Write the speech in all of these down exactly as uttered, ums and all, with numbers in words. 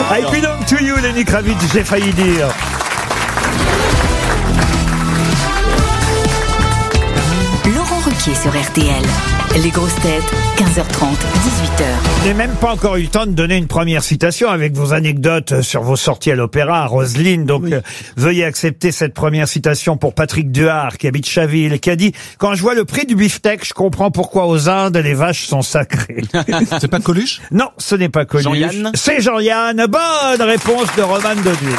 I belong to you, Lenny Kravitz, j'ai failli dire. Laurent Ruquier sur R T L. Les grosses têtes, quinze heures trente, dix-huit heures. Je n'ai même pas encore eu le temps de donner une première citation avec vos anecdotes sur vos sorties à l'opéra, à Roselyne. Donc, oui. euh, veuillez accepter cette première citation pour Patrick Duhard, qui habite Chaville, qui a dit « Quand je vois le prix du beefsteak, je comprends pourquoi aux Indes, les vaches sont sacrées. » C'est pas Coluche? Non, ce n'est pas Coluche. Jean-Yann? C'est Jean-Yann. Bonne réponse de Roman Doduit.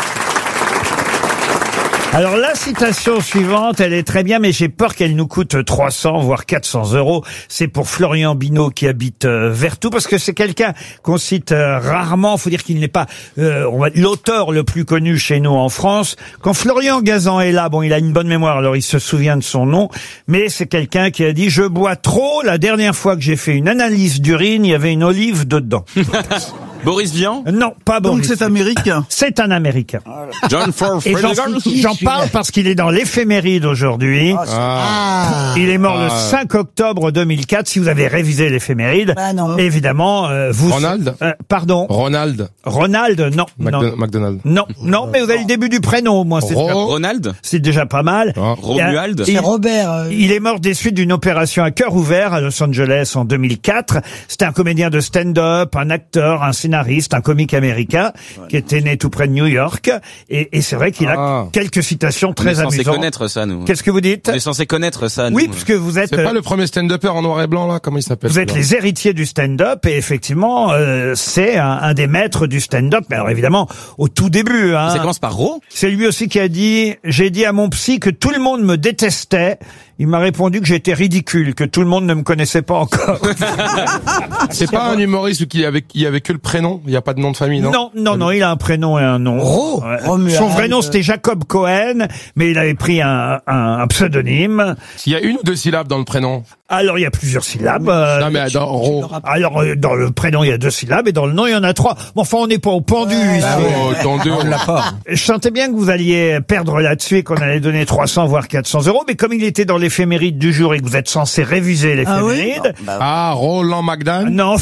Alors, la citation suivante, elle est très bien, mais j'ai peur qu'elle nous coûte trois cents, voire quatre cents euros. C'est pour Florian Binot, qui habite euh, Vertou, parce que c'est quelqu'un qu'on cite euh, rarement. Faut dire qu'il n'est pas euh, on va, l'auteur le plus connu chez nous en France. Quand Florian Gazan est là, bon, il a une bonne mémoire, alors il se souvient de son nom, mais c'est quelqu'un qui a dit « Je bois trop, la dernière fois que j'ai fait une analyse d'urine, il y avait une olive dedans. » Boris Vian? Non, pas Boris. Donc c'est américain. C'est un Américain. John Ford Et j'en, Fredericks? j'en parle parce qu'il est dans l'éphéméride aujourd'hui. Ah. Il est mort Ah. le cinq octobre deux mille quatre. Si vous avez révisé l'éphéméride, Bah non. évidemment, euh, vous... Ronald Euh, Pardon. Ronald. Ronald, non. Macdo- non. McDonald. Non, non, mais vous avez le début du prénom au moins. C'est, Ro- déjà, Ronald? c'est déjà pas mal. Ah. Romuald? Il- C'est Robert. euh, Il est mort des suites d'une opération à cœur ouvert à Los Angeles en deux mille quatre. C'était un comédien de stand-up, un acteur, un scénariste, un comique américain qui était né tout près de New York. Et, et c'est vrai qu'il a Ah. quelques citations On est très censé amusantes. connaître ça, nous. Qu'est-ce que vous dites? On est censé connaître ça, nous. Oui, parce que vous êtes... C'est pas le premier stand-upper en noir et blanc, là? Comment il s'appelle? Vous êtes celui-là les héritiers du stand-up et effectivement, euh, c'est un, un des maîtres du stand-up. Mais alors évidemment, au tout début, hein, Ça commence par Ro? c'est lui aussi qui a dit « J'ai dit à mon psy que tout le monde me détestait. Il m'a répondu que j'étais ridicule, que tout le monde ne me connaissait pas encore. C'est pas un humoriste qui avait, il y avait que le prénom? Il y a pas de nom de famille, » non? Non, non, non, il a un prénom et un nom. Ro, Ouais. Romuald. Son vrai nom, c'était Jacob Cohen, mais il avait pris un, un, un pseudonyme. Il y a une ou deux syllabes dans le prénom? Alors, il y a plusieurs syllabes. euh, Non, mais dans Ro. Alors, euh, dans le prénom, il y a deux syllabes, et dans le nom, il y en a trois. Bon, enfin, on n'est pas au pendu ici. Oh, dans deux. On l'a pas. Je sentais bien que vous alliez perdre là-dessus et qu'on allait donner trois cents voire quatre cents euros, mais comme il était dans l'éphéméride du jour et que vous êtes censé réviser l'éphéméride... Ah, Roland McDan? Non,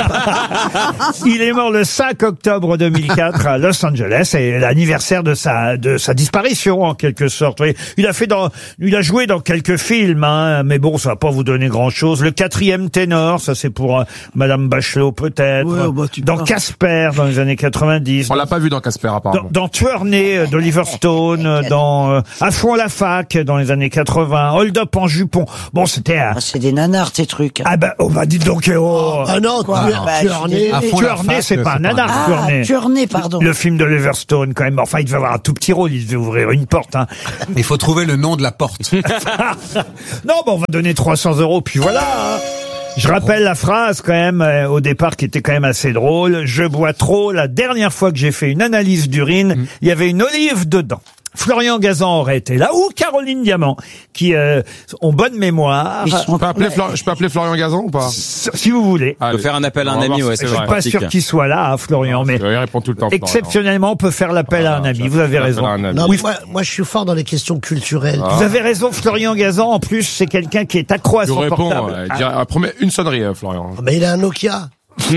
il est mort le cinq octobre deux mille quatre à Los Angeles, et l'anniversaire de sa de sa disparition en quelque sorte. Oui. Il a fait dans, il a joué dans quelques films, hein, mais bon, ça va pas vous donner grand-chose. Le quatrième ténor, ça c'est pour euh, Madame Bachelot peut-être. Ouais, bah, tu dans parles. Casper dans les années quatre-vingt-dix. On l'a pas vu dans Casper, Dans, apparemment. dans Tueur né euh, d'Oliver Stone, euh, dans euh, À fond la fac dans les années quatre-vingts, Hold Up en jupon. Bon, c'était un... Ah, c'est des nanars, ces trucs. Ah bah, oh bah dites donc, oh, Ah non, Quoi tu, Ah, tu je es suis orné. désolé. À fond Tueur la né, fac, c'est pas un c'est nanar, Ah, Tueur né. tu es orné, pardon. Le film de Leverstone, quand même. Enfin, il devait avoir un tout petit rôle, il devait ouvrir une porte. Hein. Il faut trouver le nom de la porte. Non, bon, on va donner trois cents euros, puis voilà. Hein. Je rappelle la phrase quand même euh, au départ qui était quand même assez drôle. Je bois trop. La dernière fois que j'ai fait une analyse d'urine, Mmh. il y avait une olive dedans. Florian Gazan aurait été là, ou Caroline Diamant, qui euh, ont bonne mémoire. Ils sont- Je peux appeler, Flor- je peux appeler Florian Gazan ou pas? Si vous voulez. On peut faire un appel à On un va ami, voir ouais, si c'est Je c'est suis vrai. pas sûr qu'il soit là, hein, Florian, mais Il répond tout le temps. Florian. exceptionnellement, on peut faire l'appel à un Ah, ami. ça, Vous avez ça, raison. ça, un ami. Non, Oui, mais moi, moi, je suis fort dans les questions culturelles. Ah. Vous avez raison, Florian Gazan, en plus, c'est quelqu'un qui est accro à Je son réponds, portable. euh, dire- ah, promets une sonnerie, euh, Florian. Ah, mais il a un Nokia. Il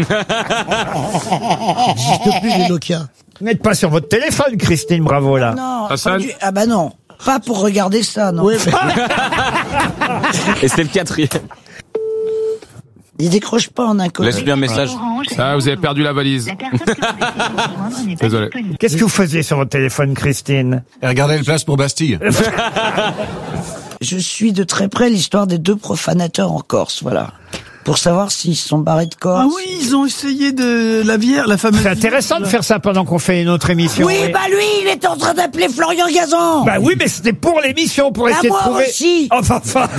n'existe plus les Nokia. Vous n'êtes pas sur votre téléphone, Christine Bravo, là. Non. Hassan pas du- Ah bah non. Pas pour regarder ça, non. Oui, mais- Et c'était le quatrième. Il décroche pas en inconnu. Laisse-lui un message. Ah, vous avez perdu la valise. Désolé. Qu'est-ce que vous faisiez sur votre téléphone, Christine? Et regardez le place pour Bastille. Je suis de très près l'histoire des deux profanateurs en Corse, voilà. Pour savoir s'ils se sont barrés de Corse. Ah oui, ils ont essayé de la bière, la fameuse. C'est intéressant de faire ça pendant qu'on fait une autre émission. Oui, bah lui, il est en train d'appeler Florian Gazan. Bah oui, mais c'était pour l'émission, pour Bah essayer moi de trouver... aussi. Enfin, enfin...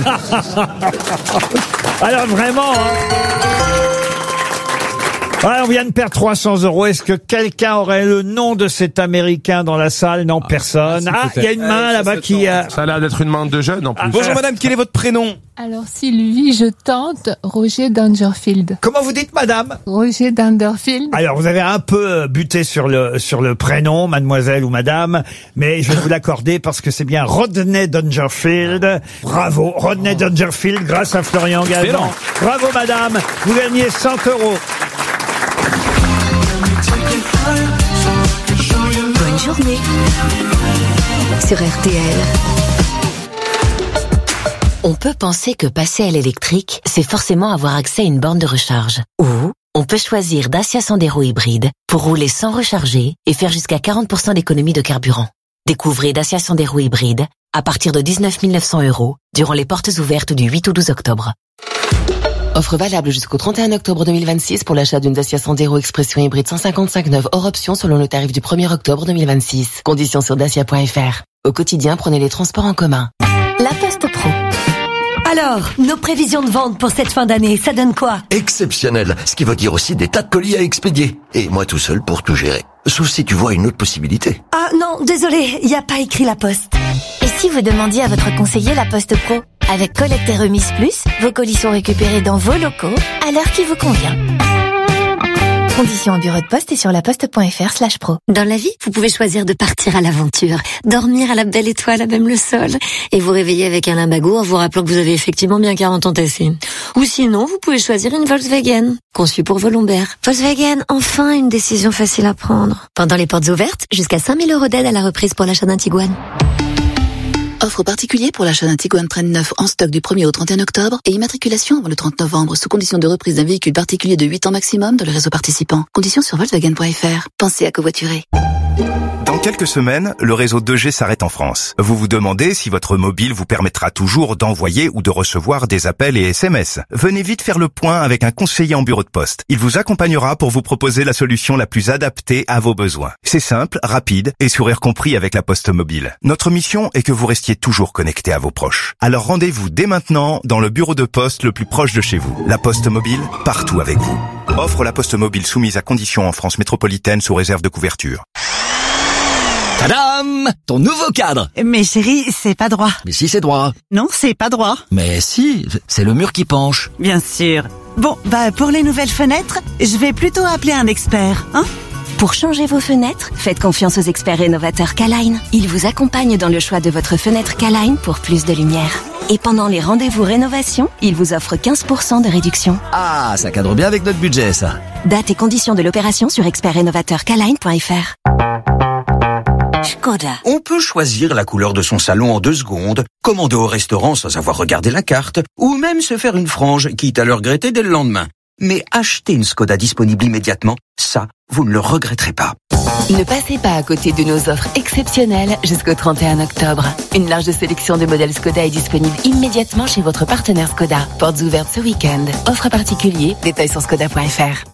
Alors vraiment... Hein... Ouais, on vient de perdre trois cents euros. Est-ce que quelqu'un aurait le nom de cet Américain dans la salle? Non, personne. Ah, il y a une main là-bas qui... a... Ça a l'air d'être une main de jeune, en plus. Bonjour madame, quel est votre prénom? Alors Sylvie, je tente Roger Dangerfield. Comment vous dites, madame? Roger Dangerfield. Alors, vous avez un peu buté sur le sur le prénom, mademoiselle ou madame, mais je vais vous l'accorder parce que c'est bien Rodney Dangerfield. Bravo, Rodney Dangerfield, grâce à Florian Gazan. Bravo, madame. Vous gagnez cent euros. sur R T L. On peut penser que passer à l'électrique, c'est forcément avoir accès à une borne de recharge. Ou on peut choisir Dacia Sandero hybride pour rouler sans recharger et faire jusqu'à quarante pour cent d'économie de carburant. Découvrez Dacia Sandero hybride à partir de dix-neuf mille neuf cents euros durant les portes ouvertes du huit au douze octobre. Offre valable jusqu'au trente et un octobre deux mille vingt-six pour l'achat d'une Dacia Sandero Expression hybride cent cinquante-cinq neuf hors option selon le tarif du premier octobre deux mille vingt-six. Conditions sur dacia point f r. Au quotidien, prenez les transports en commun. La Poste Pro. Alors, nos prévisions de vente pour cette fin d'année, ça donne quoi? Exceptionnel, ce qui veut dire aussi des tas de colis à expédier. Et moi tout seul pour tout gérer. Sauf si tu vois une autre possibilité. Ah non, désolé, il n'y a pas écrit La Poste. Et si vous demandiez à votre conseiller La Poste Pro? Avec Collecte et Remise Plus, vos colis sont récupérés dans vos locaux à l'heure qui vous convient. Conditions en bureau de poste et sur laposte.fr slash pro. Dans la vie, vous pouvez choisir de partir à l'aventure, dormir à la belle étoile à même le sol, et vous réveiller avec un limbago en vous rappelant que vous avez effectivement bien quarante ans tassés. Ou sinon, vous pouvez choisir une Volkswagen, conçue pour vos lombaires. Volkswagen, enfin une décision facile à prendre. Pendant les portes ouvertes, jusqu'à cinq mille euros d'aide à la reprise pour l'achat d'un Tiguan. Offre particulier pour l'achat d'un Tiguan trente-neuf en stock du premier au trente et un octobre et immatriculation avant le trente novembre sous condition de reprise d'un véhicule particulier de huit ans maximum dans le réseau participant. Conditions sur volkswagen point f r. Pensez à covoiturer. Dans quelques semaines, le réseau deux G s'arrête en France. Vous vous demandez si votre mobile vous permettra toujours d'envoyer ou de recevoir des appels et S M S. Venez vite faire le point avec un conseiller en bureau de poste. Il vous accompagnera pour vous proposer la solution la plus adaptée à vos besoins. C'est simple, rapide et sourire compris avec la Poste Mobile. Notre mission est que vous restiez toujours connecté à vos proches. Alors rendez-vous dès maintenant dans le bureau de poste le plus proche de chez vous. La Poste Mobile, partout avec vous. Offre la Poste Mobile soumise à conditions en France métropolitaine sous réserve de couverture. Tadam! Ton nouveau cadre! Mais chérie, c'est pas droit. Mais si, c'est droit. Non, c'est pas droit. Mais si, c'est le mur qui penche. Bien sûr. Bon, bah pour les nouvelles fenêtres, je vais plutôt appeler un expert, hein? Pour changer vos fenêtres, faites confiance aux experts rénovateurs K-Line. Ils vous accompagnent dans le choix de votre fenêtre K-Line pour plus de lumière. Et pendant les rendez-vous rénovation, ils vous offrent quinze pour cent de réduction. Ah, ça cadre bien avec notre budget, ça. Date et conditions de l'opération sur expert rénovateur K line point f r. Skoda. On peut choisir la couleur de son salon en deux secondes, commander au restaurant sans avoir regardé la carte, ou même se faire une frange, quitte à le regretter dès le lendemain. Mais acheter une Skoda disponible immédiatement, ça, vous ne le regretterez pas. Ne passez pas à côté de nos offres exceptionnelles jusqu'au trente et un octobre. Une large sélection de modèles Skoda est disponible immédiatement chez votre partenaire Skoda. Portes ouvertes ce week-end. Offre particulier, détails sur skoda point f r.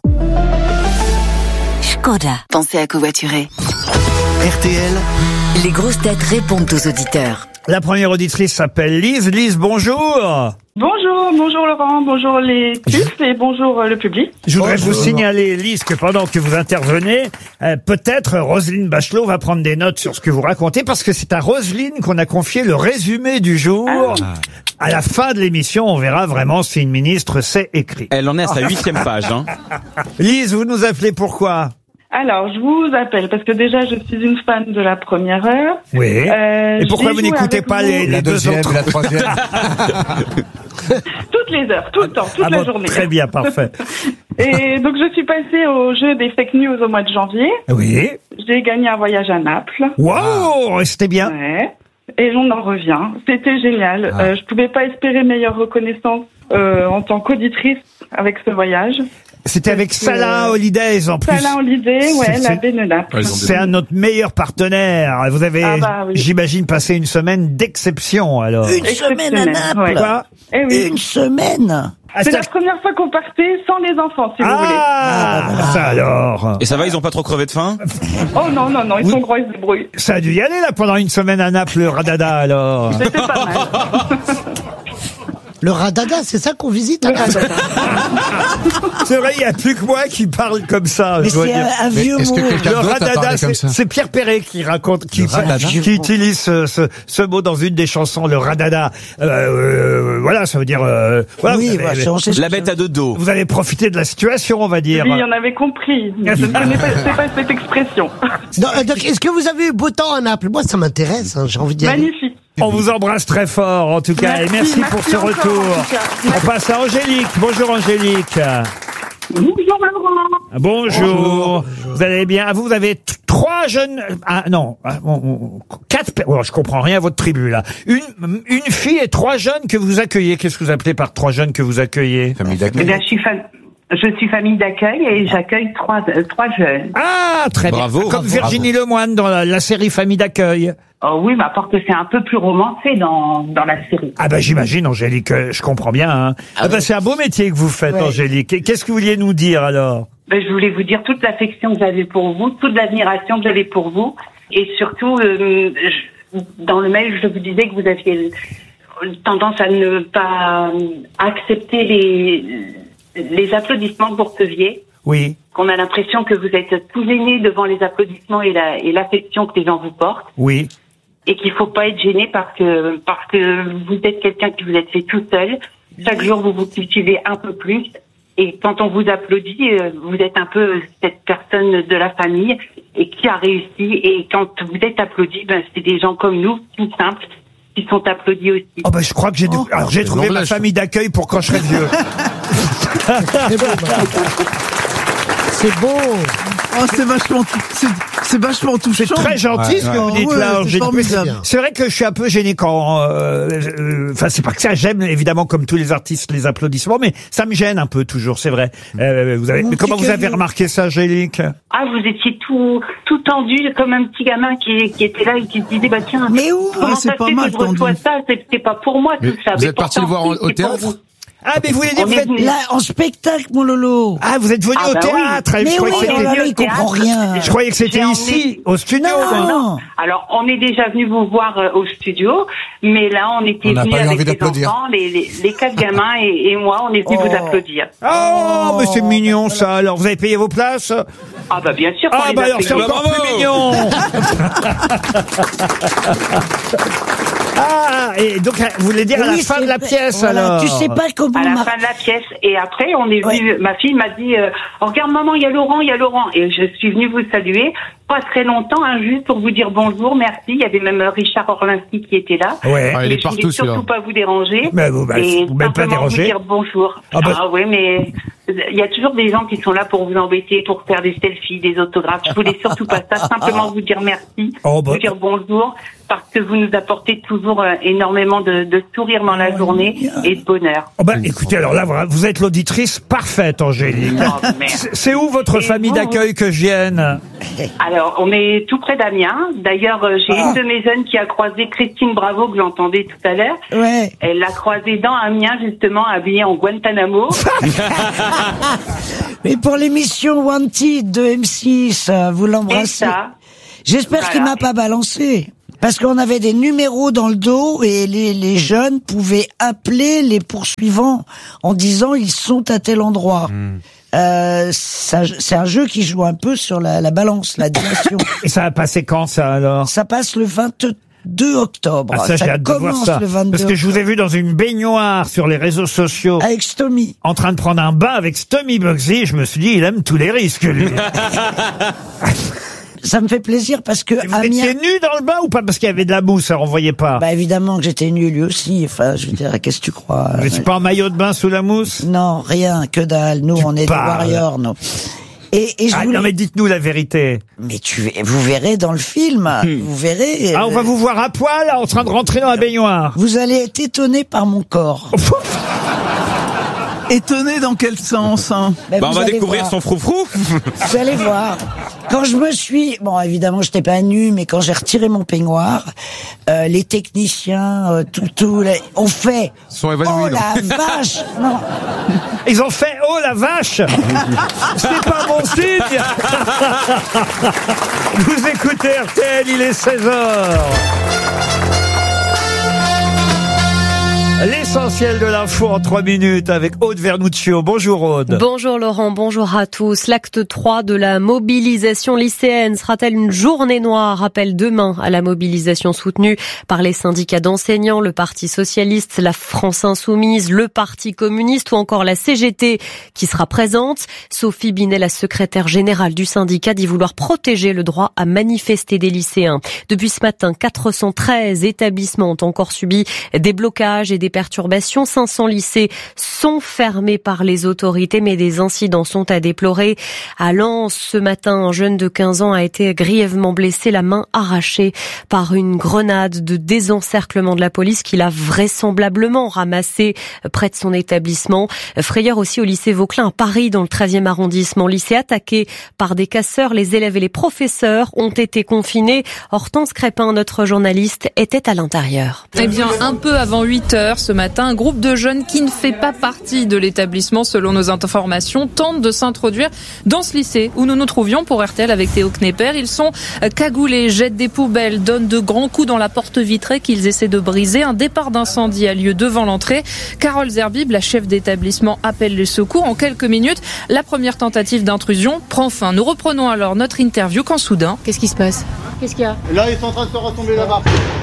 Skoda. Pensez à covoiturer. R T L. Les grosses têtes répondent aux auditeurs. La première auditrice s'appelle Lise. Lise, bonjour. Bonjour, bonjour Laurent, bonjour les puces et bonjour euh, le public. Je voudrais bonjour. vous signaler, Lise, que pendant que vous intervenez, euh, peut-être Roselyne Bachelot va prendre des notes sur ce que vous racontez, parce que c'est à Roselyne qu'on a confié le résumé du jour. Ah. À la fin de l'émission, on verra vraiment si une ministre sait écrire. Elle en est à sa huitième page. Hein. Lise, vous nous appelez pourquoi ? Alors, je vous appelle parce que déjà, je suis une fan de la première heure. Oui. Euh, et pourquoi vous n'écoutez pas les, les la deux deuxième, autres la troisième Toutes les heures, tout le temps, toute ah la bon, journée. Très bien, parfait. Et donc, je suis passée au jeu des fake news au mois de janvier. Oui. J'ai gagné un voyage à Naples. Waouh, c'était bien. Ouais. Et on en revient. C'était génial. Ah. Euh, je pouvais pas espérer meilleure reconnaissance euh, en tant qu'auditrice avec ce voyage. C'était avec Salah Holidays en plus. Salah Holidays, ouais, la baie de Naples. C'est un de notre meilleur partenaire. Vous avez, ah bah, oui. j'imagine, passé une semaine d'exception alors. Une semaine à Naples. Ouais. Quoi eh oui. Une semaine. Ah, c'est la première fois qu'on partait sans les enfants, si ah, vous voulez. Ah, ça alors. Et ça va, ils ont pas trop crevé de faim? Oh non, non, non, ils oui. sont gros, ils se débrouillent. Ça a dû y aller là pendant une semaine à Naples, le Radada alors. C'était pas mal. Le Radada, c'est ça qu'on visite à Naples. C'est vrai, il n'y a plus que moi qui parle comme ça. Mais c'est un, un vieux mot. Le Radada, c'est Pierre Perret qui raconte, qui, qui, qui utilise ce, ce, ce mot dans une des chansons, le Radada. Euh, euh, voilà, ça veut dire... Euh, voilà, oui, avez, bah, avez, la bête à deux dos. Vous avez profité de la situation, on va dire. Oui, on avait compris. Je ne connais pas, pas cette expression. Non, donc, est-ce que vous avez eu beau temps à Naples? Moi, ça m'intéresse, hein, j'ai envie d'y aller. Magnifique. On vous embrasse très fort, en tout cas, merci, et merci, merci pour ce encore, retour. On passe à Angélique. Bonjour Angélique. Bonjour Laurent. Bonjour. Vous allez bien? Ah, vous, vous avez t- trois jeunes... Ah non, ah, on- on- quatre... pe- oh, je comprends rien à votre tribu, là. Une, une fille et trois jeunes que vous accueillez. Qu'est-ce que vous appelez par trois jeunes que vous accueillez? Famille Eh d'accueil. bien, je suis fam- je suis famille d'accueil et j'accueille trois euh, trois jeunes. Ah, très Bravo. bien. Comme Bravo. Virginie Lemoine dans la, la série Famille d'accueil. Oh oui, mais à part que c'est un peu plus romancé dans dans la série. Ah bah j'imagine, Angélique, euh, je comprends bien. Hein. Ah bah c'est un beau métier que vous faites, Ouais. Angélique. Et qu'est-ce que vous vouliez nous dire alors? Ben, je voulais vous dire toute l'affection que j'avais pour vous, toute l'admiration que j'avais pour vous, et surtout euh, je- dans le mail, je vous disais que vous aviez tendance à ne pas accepter les les applaudissements que vous receviez. Oui, Qu'on a l'impression que vous êtes tout gêné devant les applaudissements et la et l'affection que les gens vous portent. oui. Et qu'il faut pas être gêné parce que parce que vous êtes quelqu'un qui vous êtes fait tout seul. Chaque jour, vous vous cultivez un peu plus. Et quand on vous applaudit, euh, vous êtes un peu cette personne de la famille et qui a réussi. Et quand vous êtes applaudi, ben c'est des gens comme nous, tout simples, qui sont applaudis aussi. Oh bah je crois que j'ai dû- alors j'ai trouvé ma l'emballage. famille d'accueil pour quand je serai vieux. C'est beau. Oh, c'est vachement, c'est, c'est vachement touchant. C'est très gentil ce que vous dites Ouais, là, c'est Angélique. formidable. C'est vrai que je suis un peu gêné quand... euh, euh, Enfin, c'est pas que ça, j'aime évidemment comme tous les artistes les applaudissements, mais ça me gêne un peu toujours, c'est vrai. Euh, vous avez, mais comment vous avez remarqué ça, Angélique? Ah, vous étiez tout tout tendu comme un petit gamin qui, qui était là et qui se disait bah tiens. Mais où Comment Ah, c'est ça pas fait mal que je reçois tendu. ça? C'est c'est pas pour moi Mais tout ça. vous Mais êtes parti le pourtant, voir au- si, au c'est pour théâtre vous. Ah, mais vous voulez dire On vous est êtes... venu- Là, en spectacle, mon Lolo. Ah, vous êtes venu Ah au bah oui. théâtre. Mais je, oui, croyais que oh c'était- là là, il comprend rien. je croyais que c'était J'ai emmené- ici, au studio. Non, moi. non. Alors, on est déjà venu vous voir euh, au studio, mais là, on était On n'a venus pas eu avec envie les d'applaudir. enfants, les, les, les quatre gamins et, et moi, on est venus Oh. vous applaudir. Oh, mais c'est mignon ça. Alors, vous avez payé vos places? Ah bah bien sûr. qu'on Ah les bah a alors payés. c'est encore plus mignon. Ah, et donc vous voulez dire à la Oui, fin c'est de la vrai. pièce Voilà, alors? tu sais pas comment À la mar- fin de la pièce. Et après, on est venu, Ouais. ma fille m'a dit, euh, oh, regarde maman, il y a Laurent, il y a Laurent. Et je suis venue vous saluer, pas très longtemps, hein, juste pour vous dire bonjour, merci. Il y avait même euh, Richard Orlinski qui était là. Ouais. Ah, il mais est je partout, voulais surtout celui-là. pas vous déranger. Mais vous, bah, et vous m'avez pas simplement dérangé. vous dire bonjour. Ah Ah, bah- oui, mais il y a toujours des gens qui sont là pour vous embêter, pour faire des selfies, des autographes. Je voulais surtout pas ça, simplement vous dire merci, Oh, bah- vous dire bonjour, parce que vous nous apportez toujours euh, énormément de, de sourires dans la journée et de bonheur. Oh bah écoutez, alors là, voilà, vous êtes l'auditrice parfaite, Angélique. Oh, merde. C'est c'est où votre Et famille vous d'accueil que je vienne? Alors, on est tout près d'Amiens. D'ailleurs, euh, j'ai Ah. une de mes jeunes qui a croisé Christine Bravo, que j'entendais tout à l'heure. Ouais. Elle l'a croisée dans Amiens, justement, habillée en Guantanamo. Mais pour l'émission Wanted de M six, euh, vous Et l'embrassez. ça, J'espère Voilà. qu'il m'a pas balancé. Parce qu'on avait des numéros dans le dos et les, les jeunes pouvaient appeler les poursuivants en disant ils sont à tel endroit. Euh, ça- c'est un jeu qui joue un peu sur la, la balance, la dimension. Et ça a passé quand ça alors? Ça passe le vingt-deux octobre. Ah ça, j'ai hâte de voir commence ça. le vingt-deux Parce que je vous ai vu dans une baignoire sur les réseaux sociaux. avec Stomy. En train de prendre un bain avec Stomy Bugsy, je me suis dit, il aime tous les risques, lui. Ça me fait plaisir parce que Et vous Amiens. étiez nu dans le bain ou pas? Parce qu'il y avait de la mousse, alors on voyait pas. Bah évidemment que j'étais nu lui aussi. Enfin, je veux dire, qu'est-ce que tu crois? Vous n'étiez pas en maillot de bain sous la mousse? Non, rien, que dalle. Nous, Tu on est parles. des warriors, nous. Et, et je Ah, voulais- non mais dites-nous la vérité. Mais tu, vous verrez dans le film, vous verrez. Ah, on va euh, vous voir à poil, en train de rentrer dans la baignoire. Vous allez être étonné par mon corps. Étonné dans quel sens, hein? Ben, Bah, on vous va allez découvrir voir. son froufrou. Vous allez voir. Quand je me suis, bon, évidemment, j'étais pas nue, mais quand j'ai retiré mon peignoir, euh, les techniciens, euh, tout, tout, les- ont fait. Sont évanouis, Oh non la vache! Non. Ils ont fait « Oh la vache !» C'est pas bon signe. Vous écoutez R T L, il est seize heures. L'essentiel de l'info en trois minutes avec Aude Vernuccio. Bonjour Aude. Bonjour Laurent, bonjour à tous. L'acte trois de la mobilisation lycéenne sera-t-elle une journée noire? Appel demain à la mobilisation soutenue par les syndicats d'enseignants, le Parti socialiste, la France insoumise, le Parti communiste ou encore la C G T qui sera présente. Sophie Binet, la secrétaire générale du syndicat, dit vouloir protéger le droit à manifester des lycéens. Depuis ce matin, quatre cent treize établissements ont encore subi des blocages et des perturbations perturbations. cinq cents lycées sont fermés par les autorités, mais des incidents sont à déplorer. À Lens, ce matin, un jeune de quinze ans a été grièvement blessé, la main arrachée par une grenade de désencerclement de la police qu'il a vraisemblablement ramassée près de son établissement. Frayeur aussi au lycée Vauquelin à Paris, dans le treizième arrondissement. Lycée attaqué par des casseurs, les élèves et les professeurs ont été confinés. Hortense Crépin, notre journaliste, était à l'intérieur. Eh bien, un peu avant huit heures ce matin, un groupe de jeunes qui ne fait pas partie de l'établissement, selon nos informations, tente de s'introduire dans ce lycée où nous nous trouvions pour R T L avec Théo Knepper. Ils sont cagoulés, jettent des poubelles, donnent de grands coups dans la porte vitrée qu'ils essaient de briser. Un départ d'incendie a lieu devant l'entrée. Carole Zerbib, la chef d'établissement, appelle les secours. En quelques minutes, la première tentative d'intrusion prend fin. Nous reprenons alors notre interview quand soudain... Qu'est-ce qui se passe? Qu'est-ce qu'il y a? Là, ils sont en train de se retomber là-bas.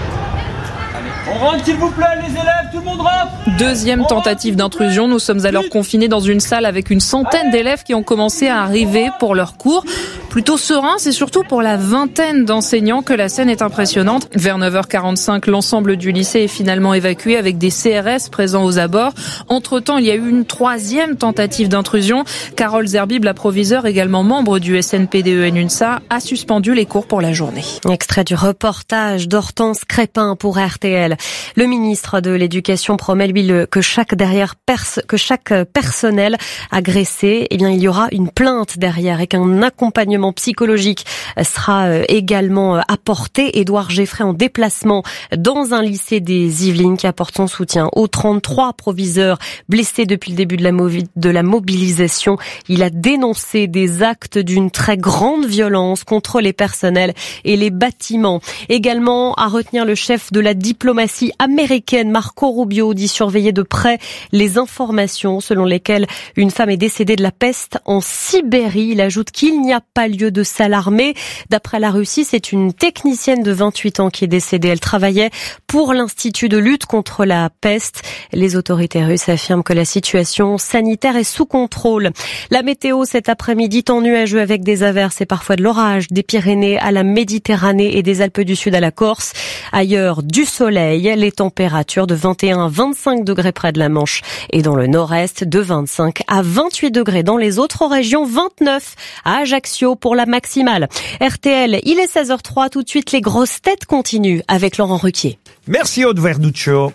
On rentre s'il vous plaît, les élèves, tout le monde rentre. Deuxième tentative d'intrusion, nous sommes alors confinés dans une salle avec une centaine d'élèves qui ont commencé à arriver pour leur cours. Plutôt serein, c'est surtout pour la vingtaine d'enseignants que la scène est impressionnante. Vers neuf heures quarante-cinq, l'ensemble du lycée est finalement évacué avec des C R S présents aux abords. Entre-temps, il y a eu une troisième tentative d'intrusion. Carole Zerbib, la proviseure, également membre du S N P D E N UNSA, a suspendu les cours pour la journée. Extrait du reportage d'Hortense Crépin pour R T L. Le ministre de l'Éducation promet, lui, le, que chaque derrière pers- que chaque personnel agressé, eh bien, il y aura une plainte derrière et qu'un accompagnement psychologique sera également apporté. Édouard Geffray en déplacement dans un lycée des Yvelines qui apporte son soutien aux trente-trois proviseurs blessés depuis le début de la, movi- de la mobilisation. Il a dénoncé des actes d'une très grande violence contre les personnels et les bâtiments. Également à retenir le chef de la diplomatie américaine, Marco Rubio, dit surveiller de près les informations selon lesquelles une femme est décédée de la peste en Sibérie. Il ajoute qu'il n'y a pas lieu de s'alarmer. D'après la Russie, c'est une technicienne de vingt-huit ans qui est décédée. Elle travaillait pour l'Institut de lutte contre la peste. Les autorités russes affirment que la situation sanitaire est sous contrôle. La météo cet après-midi, temps nuageux avec des averses et parfois de l'orage, des Pyrénées à la Méditerranée et des Alpes du Sud à la Corse. Ailleurs, du soleil. Les températures de vingt et un à vingt-cinq degrés près de la Manche et dans le nord-est de vingt-cinq à vingt-huit degrés dans les autres régions, vingt-neuf à Ajaccio pour la maximale. R T L, il est seize heures trois, tout de suite les grosses têtes continuent avec Laurent Ruquier. Merci Aude Verduccio.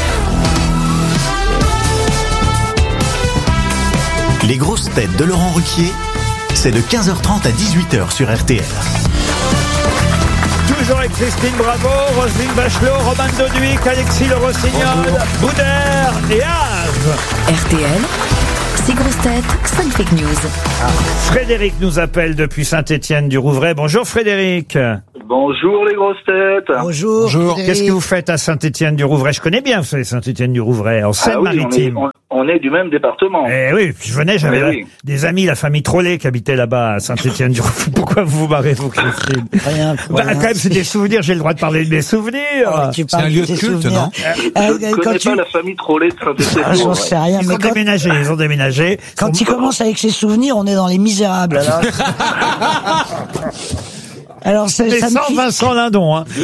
Les grosses têtes de Laurent Ruquier, c'est de quinze heures trente à dix-huit heures sur R T L. Toujours avec Christine Bravo, Roselyne Bachelot, Roman Doduic, Alexis Le Rossignol, Boudère et Az. R T L, six grosses têtes, cinq fake news. Ah, Frédéric nous appelle depuis Saint-Étienne-du-Rouvray. Bonjour Frédéric. Bonjour les grosses têtes. Bonjour. Bonjour. Qu'est-ce que vous faites à Saint-Étienne-du-Rouvray? Je connais bien, vous savez, Saint-Étienne-du-Rouvray, en Seine-Maritime. Ah oui, on, est, on, on est du même département. Eh oui, puis je venais, j'avais eh la, oui. des amis, la famille Trollet qui habitait là-bas à Saint-Étienne-du-Rouvray. Pourquoi vous vous marrez, vous, Christine? Rien. Bah, quand même, c'est des souvenirs, j'ai le droit de parler de mes souvenirs. Oh, c'est un lieu de culte, non? euh, Je ne connais tu... pas la famille Trollet de Saint-Étienne. Ah, j'en sais rien, ils mais ont quand... déménagé, ils ont déménagé. Quand Son... il commence avec ses souvenirs, on est dans les misérables, alors. Alors, c'est, c'est ça sans me... Vincent Lindon, hein.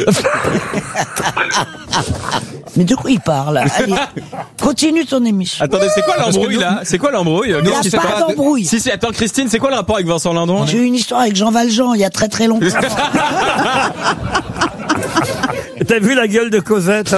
Mais de quoi il parle? Allez, continue ton émission. Attendez, c'est quoi l'embrouille là? C'est quoi l'embrouille? Il n'y a pas d'embrouille. Si, si, attends, Christine, c'est quoi le rapport avec Vincent Lindon? J'ai eu une histoire avec Jean Valjean il y a très très longtemps. T'as vu la gueule de Cosette?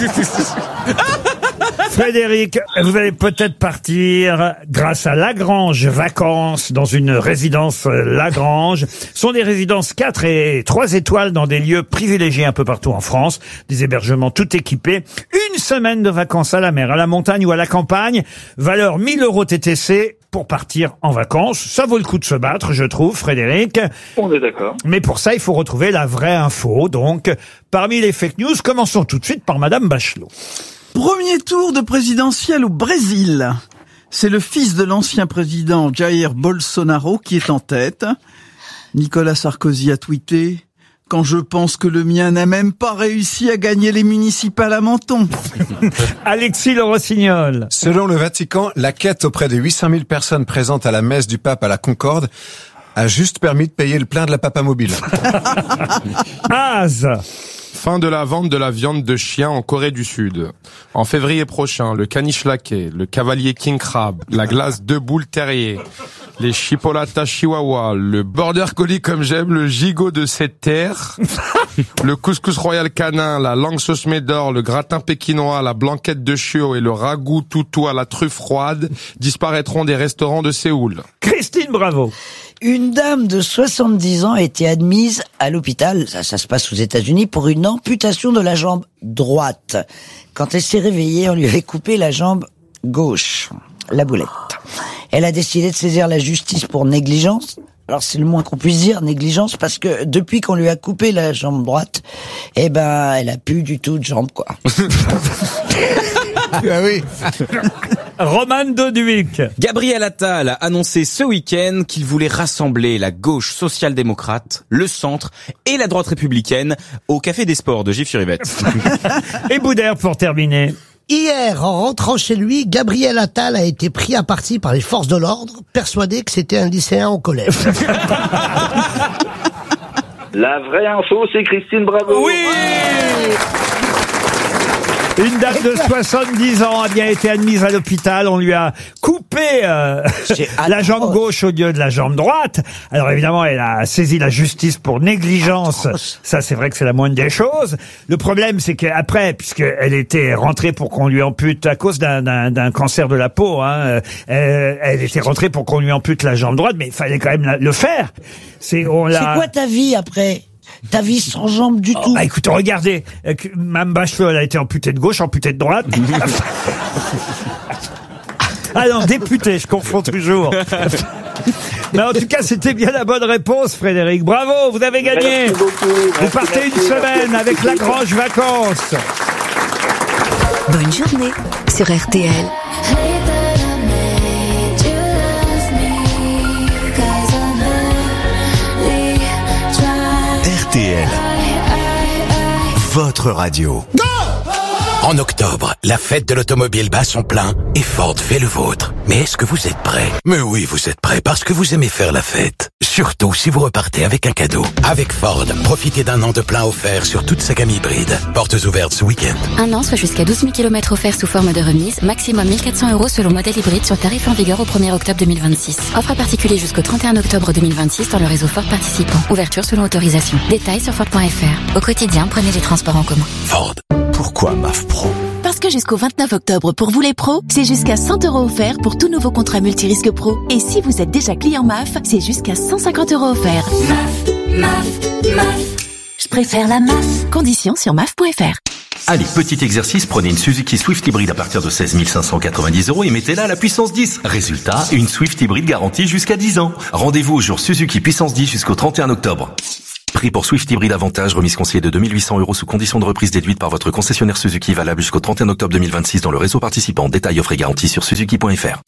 Frédéric, vous allez peut-être partir grâce à Lagrange Vacances dans une résidence Lagrange. Ce sont des résidences quatre et trois étoiles dans des lieux privilégiés un peu partout en France. Des hébergements tout équipés. Une semaine de vacances à la mer, à la montagne ou à la campagne. Valeur mille euros T T C pour partir en vacances. Ça vaut le coup de se battre, je trouve, Frédéric. On est d'accord. Mais pour ça, il faut retrouver la vraie info. Donc, parmi les fake news, commençons tout de suite par Madame Bachelot. Premier tour de présidentiel au Brésil. C'est le fils de l'ancien président Jair Bolsonaro qui est en tête. Nicolas Sarkozy a tweeté « Quand je pense que le mien n'a même pas réussi à gagner les municipales à Menton ». Alexis Le Rossignol. Selon le Vatican, la quête auprès des huit cent mille personnes présentes à la messe du pape à la Concorde a juste permis de payer le plein de la papamobile. Az. Fin de la vente de la viande de chien en Corée du Sud. En février prochain, le caniche laqué, le cavalier king crab, la glace de boule terrier, les chipolatas chihuahua, le border collie comme j'aime, le gigot de cette terre, le couscous royal canin, la langue sauce médor, le gratin pékinois, la blanquette de chiot et le ragoût toutou à la truffe froide disparaîtront des restaurants de Séoul. Christine Bravo. Une dame de soixante-dix ans a été admise à l'hôpital, ça, ça se passe aux États-Unis, pour une amputation de la jambe droite. Quand elle s'est réveillée, on lui avait coupé la jambe gauche, la boulette. Elle a décidé de saisir la justice pour négligence. Alors c'est le moins qu'on puisse dire, négligence, parce que depuis qu'on lui a coupé la jambe droite, eh ben, elle a plus du tout de jambe, quoi. Ah oui. Roman Doduic. Gabriel Attal a annoncé ce week-end qu'il voulait rassembler la gauche social-démocrate, le centre et la droite républicaine au Café des Sports de Gilles Furibette. Et Boudère pour terminer. Hier, en rentrant chez lui, Gabriel Attal a été pris à partie par les forces de l'ordre, persuadé que c'était un lycéen au collège. La vraie info, c'est Christine Bravo. Oui. Une dame de soixante-dix ans a bien été admise à l'hôpital. On lui a coupé euh, la jambe gauche au lieu de la jambe droite. Alors évidemment, elle a saisi la justice pour négligence. Ça, c'est vrai que c'est la moindre des choses. Le problème, c'est qu'après, puisqu'elle était rentrée pour qu'on lui ampute à cause d'un, d'un, d'un cancer de la peau, hein, elle, elle était rentrée pour qu'on lui ampute la jambe droite, mais il fallait quand même le faire. C'est, on l'a... C'est quoi ta vie après? Ta vie sans jambes du oh, tout. Bah écoute, regardez, euh, Mme Bachelot, elle a été amputée de gauche, amputée de droite. Ah non, députée, je confonds toujours. Mais en tout cas, c'était bien la bonne réponse, Frédéric. Bravo, vous avez gagné. Merci beaucoup. Vous Merci, partez merci, une semaine merci. avec Lagrange Vacances. Bonne journée sur R T L. R T L, votre radio. En octobre, la fête de l'automobile bat son plein et Ford fait le vôtre. Mais est-ce que vous êtes prêts? Mais oui, vous êtes prêts parce que vous aimez faire la fête. Surtout si vous repartez avec un cadeau. Avec Ford, profitez d'un an de plein offert sur toute sa gamme hybride. Portes ouvertes ce week-end. Un an, soit jusqu'à douze mille kilomètres offerts sous forme de remise, maximum mille quatre cents euros selon modèle hybride sur tarif en vigueur au premier octobre deux mille vingt-six. Offre à particulier jusqu'au trente et un octobre deux mille vingt-six dans le réseau Ford participant. Ouverture selon autorisation. Détails sur Ford point F R. Au quotidien, prenez les transports en commun. Ford. Pourquoi M A F Pro? Parce que jusqu'au vingt-neuf octobre, pour vous les pros, c'est jusqu'à cent euros offerts pour tout nouveau contrat multirisque pro. Et si vous êtes déjà client M A F, c'est jusqu'à cent cinquante euros offerts. M A F, M A F, M A F. Je préfère la M A F. Conditions sur M A F point F R. Allez, petit exercice, prenez une Suzuki Swift hybride à partir de seize mille cinq cent quatre-vingt-dix euros et mettez-la à la puissance dix. Résultat, une Swift hybride garantie jusqu'à dix ans. Rendez-vous au jour Suzuki puissance dix jusqu'au trente et un octobre. Prix pour Swift Hybrid Avantage, remise conseillée de deux mille huit cents euros sous condition de reprise déduite par votre concessionnaire Suzuki, valable jusqu'au trente et un octobre deux mille vingt-six dans le réseau participant. Détails offres et garanties sur suzuki point F R.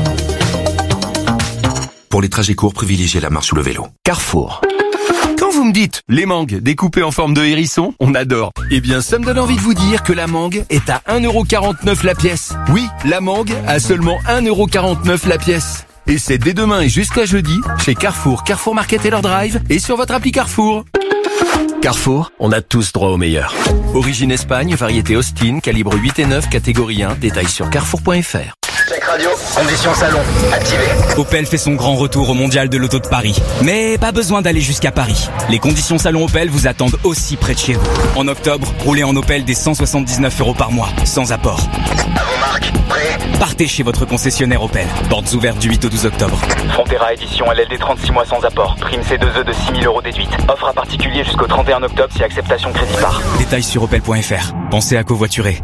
Pour les trajets courts, privilégiez la marche ou le vélo. Carrefour. Quand vous me dites les mangues découpées en forme de hérisson, on adore. Eh bien, ça me donne envie de vous dire que la mangue est à un euro quarante-neuf la pièce. Oui, la mangue à seulement un euro quarante-neuf la pièce. Et c'est dès demain et jusqu'à jeudi, chez Carrefour, Carrefour Market et leur drive, et sur votre appli Carrefour. Carrefour, on a tous droit au meilleur. Origine Espagne, variété Austin, calibre huit et neuf, catégorie un, détails sur carrefour point F R. Check radio, conditions salon, activé. Opel fait son grand retour au Mondial de l'Auto de Paris. Mais pas besoin d'aller jusqu'à Paris. Les conditions salon Opel vous attendent aussi près de chez vous. En octobre, roulez en Opel des cent soixante-dix-neuf euros par mois, sans apport. À vos marques, prêt? Partez chez votre concessionnaire Opel. Portes ouvertes du huit au douze octobre. Frontera édition L L D trente-six mois sans apport. Prime C deux E de six mille euros déduite. Offre à particulier jusqu'au trente et un octobre si acceptation crédit par. Détails sur opel point F R. Pensez à covoiturer.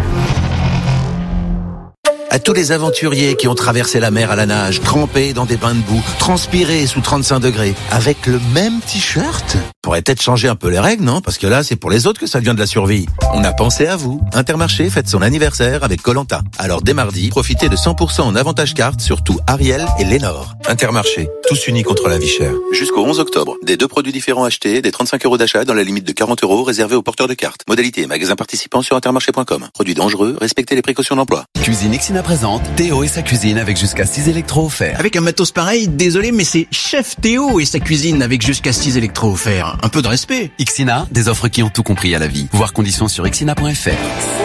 À tous les aventuriers qui ont traversé la mer à la nage, trempés dans des bains de boue, transpirés sous trente-cinq degrés, avec le même t-shirt. Pourrait peut-être changer un peu les règles, non? Parce que là, c'est pour les autres que ça devient de la survie. On a pensé à vous. Intermarché fête son anniversaire avec Koh-Lanta. Alors dès mardi, profitez de cent pour cent en avantage carte sur tout Ariel et Lénore. Intermarché, tous unis contre la vie chère. Jusqu'au onze octobre, des deux produits différents achetés, des trente-cinq euros d'achat dans la limite de quarante euros réservés aux porteurs de cartes. Modalité et magasin participants sur intermarché point com. Produits dangereux, respectez les précautions d'emploi. Cuisine Xina présente Théo et sa cuisine avec jusqu'à six électros offerts. Avec un matos pareil, désolé, mais c'est Chef Théo et sa cuisine avec jusqu'à six électros offerts. Un peu de respect. Ixina, des offres qui ont tout compris à la vie. Voir conditions sur ixina point f r.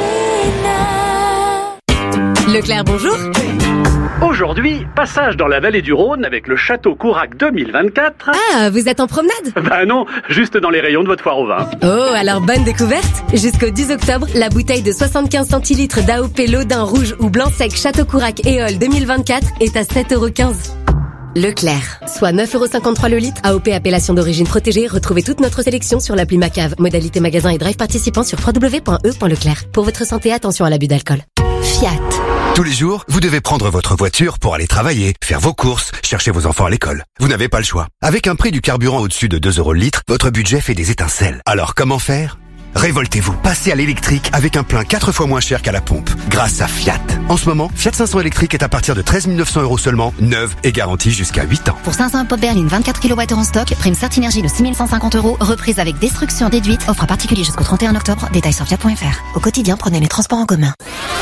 Leclerc, bonjour. Aujourd'hui, passage dans la vallée du Rhône avec le Château Courac deux mille vingt-quatre. Ah, vous êtes en promenade? Bah non, juste dans les rayons de votre foire au vin. Oh, alors bonne découverte. Jusqu'au dix octobre, la bouteille de soixante-quinze centilitres d'A O P Lodin rouge ou blanc sec Château Courac Éole deux mille vingt-quatre est à sept euros quinze. Leclerc, soit neuf euros cinquante-trois le litre. A O P appellation d'origine protégée. Retrouvez toute notre sélection sur l'appli Macave. Modalité magasin et drive participant sur w w w point e point leclerc. Pour votre santé, attention à l'abus d'alcool. Fiat. Tous les jours, vous devez prendre votre voiture pour aller travailler, faire vos courses, chercher vos enfants à l'école. Vous n'avez pas le choix. Avec un prix du carburant au-dessus de deux euros le litre, votre budget fait des étincelles. Alors comment faire ? Révoltez-vous. Passez à l'électrique avec un plein quatre fois moins cher qu'à la pompe. Grâce à Fiat. En ce moment, Fiat cinq cents électrique est à partir de treize mille neuf cents euros seulement, neuve et garantie jusqu'à huit ans. Pour cinq cents pop berline vingt-quatre kilowattheures en stock, prime Certinergie de six mille cent cinquante euros, reprise avec destruction déduite. Offre à particulier jusqu'au trente et un octobre. Détails sur fiat point f r. Au quotidien, prenez les transports en commun.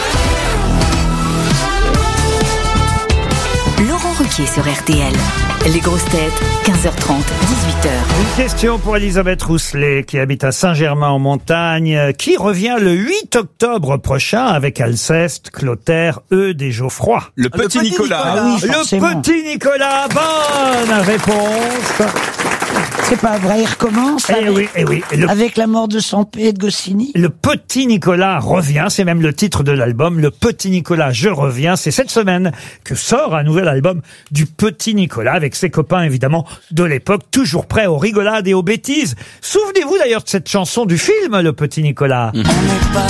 Laurent Ruquier sur R T L. Les grosses têtes, quinze heures trente, dix-huit heures. Une question pour Elisabeth Rousselet, qui habite à Saint-Germain-en-Montagne, qui revient le huit octobre prochain avec Alceste, Clotaire, Eudes et Geoffroy. Le petit, le petit Nicolas. Nicolas. Ah oui, le petit Nicolas, bonne réponse. C'est pas vrai, il recommence eh avec, oui, eh oui. Le, avec la mort de Sampé et de Goscinny. Le petit Nicolas revient, c'est même le titre de l'album, Le petit Nicolas, je reviens. C'est cette semaine que sort un nouvel album du petit Nicolas, avec ses copains évidemment de l'époque, toujours prêts aux rigolades et aux bêtises. Souvenez-vous d'ailleurs de cette chanson du film, Le petit Nicolas. Mmh.